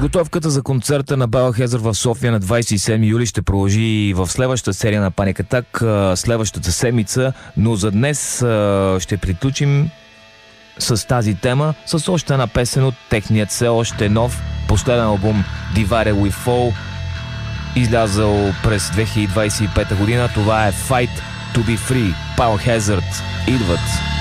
Подготовката за концерта на Biohazard в София на 27 юли ще продължи и в следващата серия на Panic Attack следващата седмица, но за днес ще приключим с тази тема, с още една песен от техният все още нов последен албум Divided We Fall, излязъл през 2025 година. Това е Fight to be Free. Biohazard идват.